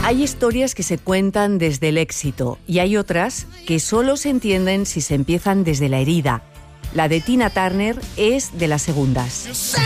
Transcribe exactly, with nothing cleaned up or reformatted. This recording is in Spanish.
Hay historias que se cuentan desde el éxito y hay otras que solo se entienden si se empiezan desde la herida. La de Tina Turner es de las segundas.